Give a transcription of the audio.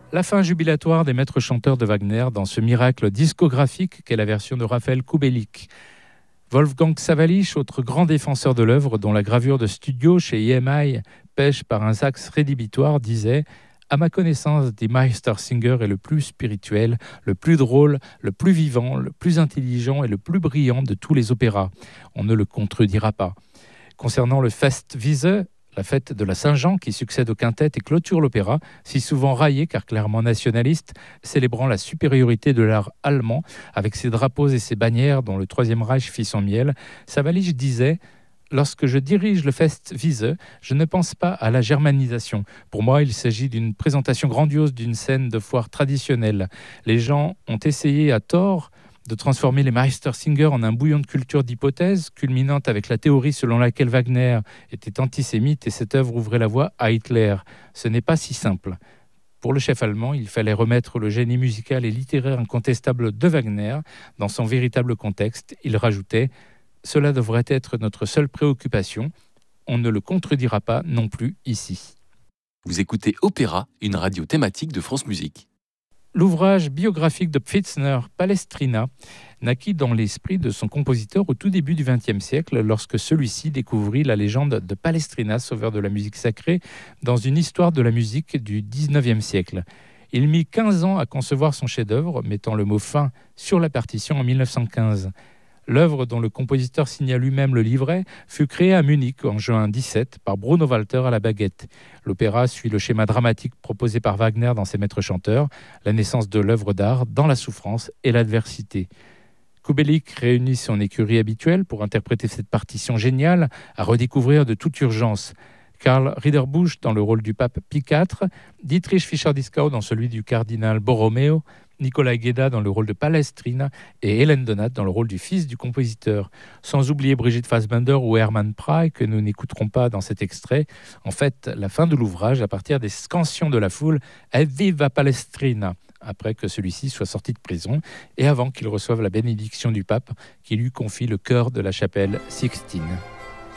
La fin jubilatoire des maîtres chanteurs de Wagner dans ce miracle discographique qu'est la version de Raphaël Kubelik. Wolfgang Sawallisch, autre grand défenseur de l'œuvre dont la gravure de studio chez EMI pêche par un axe rédhibitoire, disait « À ma connaissance, Die Meistersinger est le plus spirituel, le plus drôle, le plus vivant, le plus intelligent et le plus brillant de tous les opéras. On ne le contredira pas. » Concernant le Festwiese, la fête de la Saint-Jean qui succède au quintet et clôture l'opéra, si souvent raillé car clairement nationaliste, célébrant la supériorité de l'art allemand avec ses drapeaux et ses bannières dont le Troisième Reich fit son miel, Sawallisch disait « Lorsque je dirige le Festwiese, je ne pense pas à la germanisation. Pour moi, il s'agit d'une présentation grandiose d'une scène de foire traditionnelle. Les gens ont essayé à tort de transformer les Meistersinger en un bouillon de culture d'hypothèses, culminante avec la théorie selon laquelle Wagner était antisémite et cette œuvre ouvrait la voie à Hitler. Ce n'est pas si simple. Pour le chef allemand, il fallait remettre le génie musical et littéraire incontestable de Wagner dans son véritable contexte. Il rajoutait « Cela devrait être notre seule préoccupation. On ne le contredira pas non plus ici. » Vous écoutez Opéra, une radio thématique de France Musique. L'ouvrage biographique de Pfitzner, Palestrina, naquit dans l'esprit de son compositeur au tout début du XXe siècle, lorsque celui-ci découvrit la légende de Palestrina, sauveur de la musique sacrée, dans une histoire de la musique du XIXe siècle. Il mit 15 ans à concevoir son chef-d'œuvre, mettant le mot « fin » sur la partition en 1915. L'œuvre, dont le compositeur signa lui-même le livret, fut créée à Munich en juin 17 par Bruno Walter à la baguette. L'opéra suit le schéma dramatique proposé par Wagner dans ses maîtres chanteurs, la naissance de l'œuvre d'art dans la souffrance et l'adversité. Kubelik réunit son écurie habituelle pour interpréter cette partition géniale à redécouvrir de toute urgence. Karl Ridderbusch dans le rôle du pape Pie IV, Dietrich Fischer-Dieskau dans celui du cardinal Borromeo, Nicolas Gueda dans le rôle de Palestrina et Hélène Donat dans le rôle du fils du compositeur. Sans oublier Brigitte Fassbender ou Hermann Prey que nous n'écouterons pas dans cet extrait. En fait, la fin de l'ouvrage à partir des scansions de la foule « Evviva Palestrina !» après que celui-ci soit sorti de prison et avant qu'il reçoive la bénédiction du pape qui lui confie le chœur de la chapelle Sixtine.